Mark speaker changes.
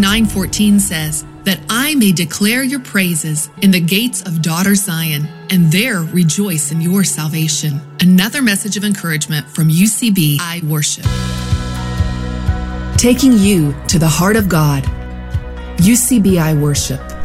Speaker 1: 9:14 says, that I may declare your praises in the gates of daughter Zion, and there rejoice in your salvation. Another message of encouragement from UCB I Worship. Taking you to the heart of God. UCB I Worship.